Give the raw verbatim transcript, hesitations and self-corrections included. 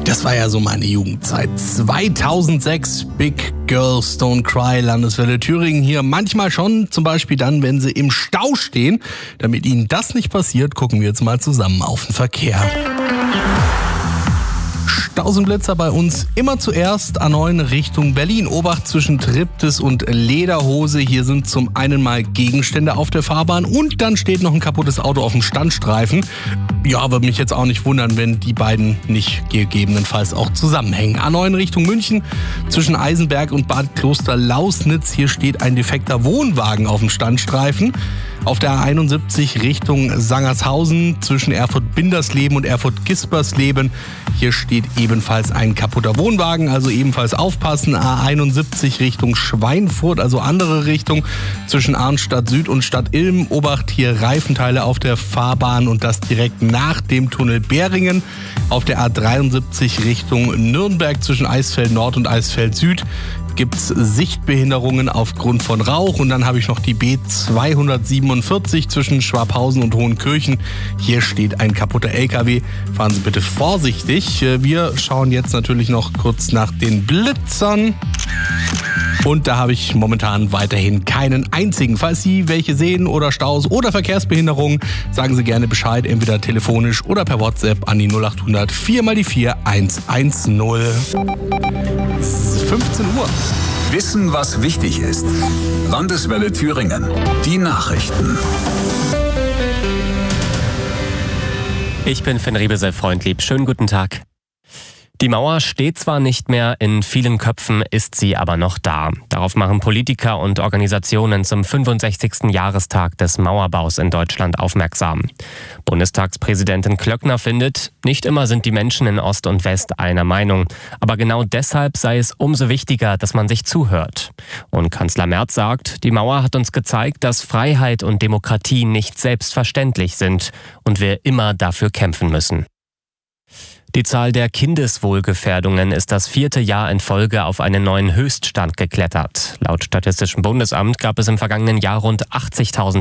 Das war ja so meine Jugendzeit. zweitausendsechs, Big Girls Don't Cry, Landeswelle Thüringen hier. Manchmal schon, zum Beispiel dann, wenn sie im Stau stehen. Damit ihnen das nicht passiert, gucken wir jetzt mal zusammen auf den Verkehr. Stausenblitzer bei uns immer zuerst A neun Richtung Berlin. Obacht zwischen Triptis und Lederhose. Hier sind zum einen mal Gegenstände auf der Fahrbahn und dann steht noch ein kaputtes Auto auf dem Standstreifen. Ja, würde mich jetzt auch nicht wundern, wenn die beiden nicht gegebenenfalls auch zusammenhängen. A neun Richtung München zwischen Eisenberg und Bad Kloster-Lausnitz. Hier steht ein defekter Wohnwagen auf dem Standstreifen. Auf der A einundsiebzig Richtung Sangershausen zwischen Erfurt-Bindersleben und Erfurt-Gispersleben. Hier steht ebenfalls ein kaputter Wohnwagen, also ebenfalls aufpassen. A einundsiebzig Richtung Schweinfurt, also andere Richtung zwischen Arnstadt Süd und Stadt Ilm. Obacht, hier Reifenteile auf der Fahrbahn und das direkt nach dem Tunnel Beringen. Auf der A dreiundsiebzig Richtung Nürnberg zwischen Eisfeld Nord und Eisfeld Süd gibt es Sichtbehinderungen aufgrund von Rauch. Und dann habe ich noch die B zweihundertsiebenundvierzig zwischen Schwabhausen und Hohenkirchen. Hier steht ein kaputter L K W. Fahren Sie bitte vorsichtig. Wir schauen jetzt natürlich noch kurz nach den Blitzern. Und da habe ich momentan weiterhin keinen einzigen. Falls Sie welche sehen oder Staus oder Verkehrsbehinderungen, sagen Sie gerne Bescheid, entweder telefonisch oder per WhatsApp an die null acht hundert vier mal die vier eins eins null. fünfzehn Uhr. Wissen, was wichtig ist. Landeswelle Thüringen. Die Nachrichten. Ich bin Finn Riebesel-Freundlieb. Schönen guten Tag. Die Mauer steht zwar nicht mehr, in vielen Köpfen ist sie aber noch da. Darauf machen Politiker und Organisationen zum fünfundsechzigsten Jahrestag des Mauerbaus in Deutschland aufmerksam. Bundestagspräsidentin Klöckner findet, nicht immer sind die Menschen in Ost und West einer Meinung. Aber genau deshalb sei es umso wichtiger, dass man sich zuhört. Und Kanzler Merz sagt, die Mauer hat uns gezeigt, dass Freiheit und Demokratie nicht selbstverständlich sind und wir immer dafür kämpfen müssen. Die Zahl der Kindeswohlgefährdungen ist das vierte Jahr in Folge auf einen neuen Höchststand geklettert. Laut Statistischem Bundesamt gab es im vergangenen Jahr rund achtzigtausend